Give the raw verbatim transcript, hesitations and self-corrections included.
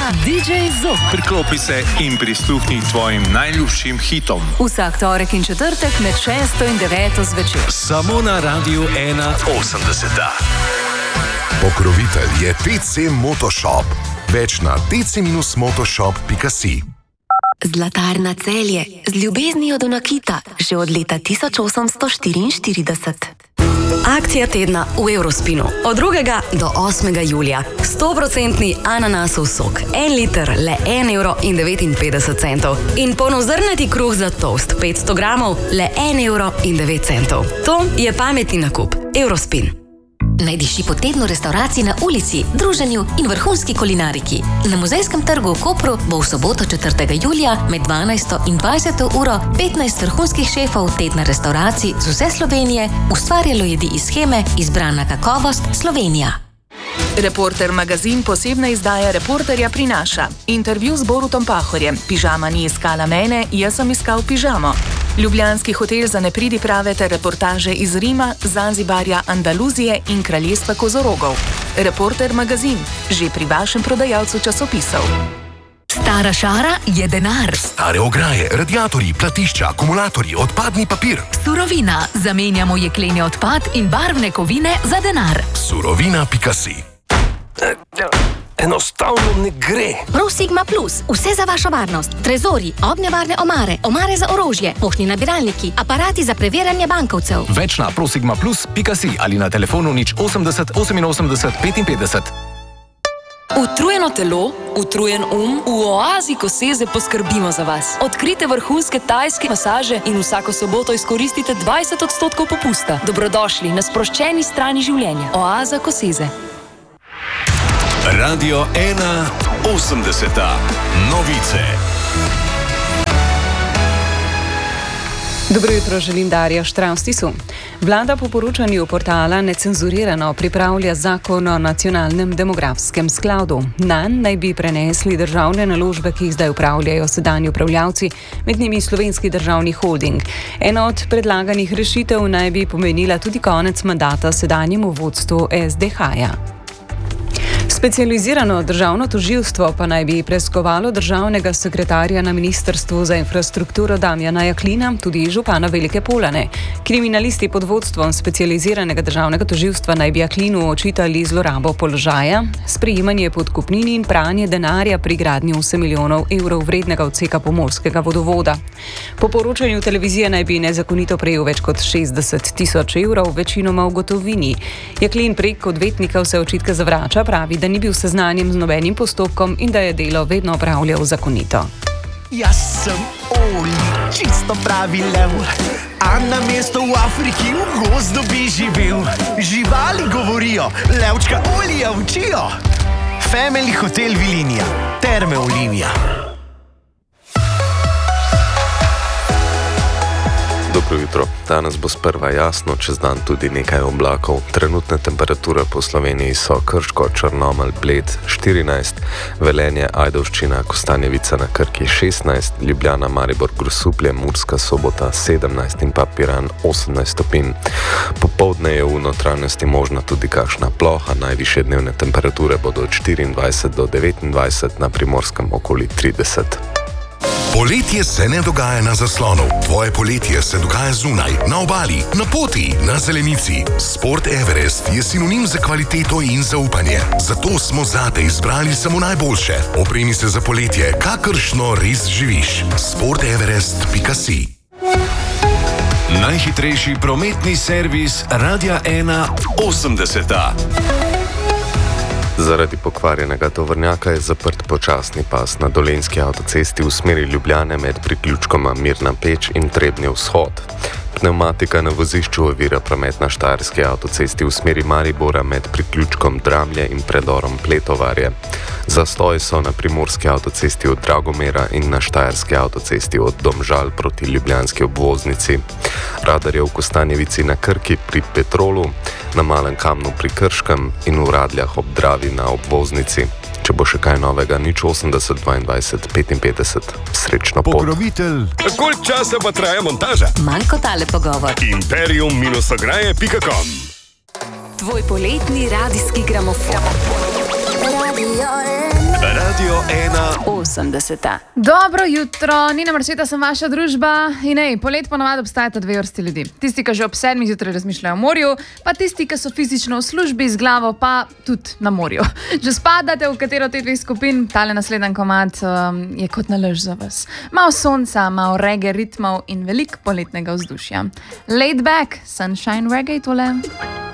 D J Zok. Priklopi se in prisluhni tvojim najljubšim hitom. Vsak torek in četrtek med šesto in deveto zvečer. Samo na Radiu ena osemdeseta. Pokrovitelj je T C Motoshop. Več na t c dash motoshop pika si. Zlatarna Celje, z ljubeznijo do nakita, že od leta tisoč osemsto štiriinštirideset. Akcija tedna v Eurospinu. Od drugega do osmega julija. sto procentov ananasov sok. En liter, le en evro in devetinpetdeset centov. In polnozrnati kruh za toast, petsto gramov, le en evro in devet centov. To je pametni nakup. Eurospin. Naj diši po tednu restavracij na ulici, druženju in vrhunski kulinariki. Na Muzejskem trgu v Kopru bo v soboto četrtega julija med dvanajsto in dvajseto uro petnajst vrhunskih šefov tedna restavracij z vse Slovenije ustvarjalo jedi iz sheme Izbrana kakovost Slovenija. Reporter magazin posebna izdaja Reporterja prinaša. Intervju z Borutom Pahorjem. Pižama ni iskala mene, jaz sem iskal pižamo. Ljubljanski hotel za nepridiprave ter reportaže iz Rima, Zanzibarja, Andaluzije in kraljestva kozorogov. Reporter magazin, že pri vašem prodajalcu časopisov. Stara šara je denar. Stare ograje, radiatorji, platišča, akumulatorji, odpadni papir. Surovina. Zamenjamo jekleni odpad in barvne kovine za denar. Surovina pika si. Enostavno ne gre. ProSigma Plus. Vse za vašo varnost. Trezori, ognjevarne omare, omare za orožje, poštni nabiralniki, aparati za preverjanje bankovcev. Več na prosigma plus pika si ali na telefonu nič osemdeset oseminosemdeset petinpetdeset. Utrujeno telo, utrujen um, v oazi Koseze poskrbimo za vas. Odkrite vrhunske tajske masaže in vsako soboto izkoristite dvajset odstotkov popusta. Dobrodošli na sproščeni strani življenja. Oaza Koseze. Radio ena osemdeseta. Novice. Dobro jutro, želim Darja Štravstisu. Vlada po poročanju portala Necenzurirano pripravlja zakon o nacionalnem demografskem skladu. Nanj naj bi prenesli državne naložbe, ki jih zdaj upravljajo sedanji upravljavci, med njimi Slovenski državni holding. Ena od predlaganih rešitev naj bi pomenila tudi konec mandata sedanjemu vodstvu S D H-ja. Specializirano državno tožilstvo pa naj bi preiskovalo državnega sekretarja na Ministrstvu za infrastrukturo Damjana Jaklina, tudi župana Velike Polane. Kriminalisti pod vodstvom specializiranega državnega tožilstva naj bi Jaklinu očitali zlorabo položaja, sprejemanje podkupnin in pranje denarja pri gradnji osem milijonov evrov vrednega odseka pomorskega vodovoda. Po poročanju televizije naj bi nezakonito prejel več kot šestdeset tisoč evrov, večinoma v gotovini. Jaklin prek odvetnika vse očitke zavrača, pravi, da ni bil seznanjen z nobenim postopkom in da je delo vedno opravljal zakonito. Jaz sem Oli, čisto pravi lev, a na mesto v Afriki v gozdu bi živel. Živali govorijo, levčka Olija učijo. Family Hotel Vilinija, Terme Olimija. Dobro jutro. Danes bo sprva jasno, čez dan tudi nekaj oblakov. Trenutne temperature po Sloveniji so Krško, Črnomelj, Bled štirinajst, Velenje, Ajdovščina, Kostanjevica na Krki šestnajst, Ljubljana, Maribor, Grosuplje, Murska Sobota sedemnajst in pa Piran osemnajst stopinj. Popoldne je v notranjosti možna tudi kakšna ploha, najvišje dnevne temperature bodo od štiriindvajset do devetindvajset, na Primorskem okoli trideset. Poletje se ne dogaja na zaslonu. Tvoje poletje se dogaja zunaj, na obali, na poti, na zelenici. Sport Everest je sinonim za kvaliteto in zaupanje. Zato smo zate izbrali samo najboljše. Opremi se za poletje, kakršno res živiš. sport everest pika si. Najhitrejši prometni servis Radia ena osemdeseta. Zaradi pokvarjenega tovornjaka je zaprt počasni pas na Dolenjski avtocesti v smeri Ljubljane med priključkoma Mirna Peč in Trebnje vzhod. Pnevmatika na vozišču ovira promet na Štajerski avtocesti v smeri Maribora med priključkom Dramlje in predorom Pletovarje. Zastoji so na Primorski avtocesti od Dragomera in na Štajerski avtocesti od Domžal proti ljubljanski obvoznici. Radar je v Kostanjevici na Krki pri Petrolu, na Malem Kamnu pri Krškem in v Radljah ob Dravi na obvoznici. Če bo še kaj novega, nič osemdeset dvaindvajset petinpetdeset. Srečno pot. Pokrovitelj. Koliko časa pa traja montaža? Manj kot tale pogovor. imperium ograje pika com. Tvoj poletni radijski gramofon. Radio ena. Radio ena osemdeseta. Dobro jutro, Nina Maršeta sem vaša družba in ej, polet ponovadi obstajata dve vrsti ljudi. Tisti, ki že ob sedmih zjutraj razmišljajo o morju, pa tisti, ki so fizično v službi, z glavo pa tudi na morju. Če spadate v katero te dveh skupin, tale naslednji komad um, je kot nalaž za vas. Malo sonca, malo reggae ritmov in veliko poletnega vzdušja. Laid back, sunshine reggae tole.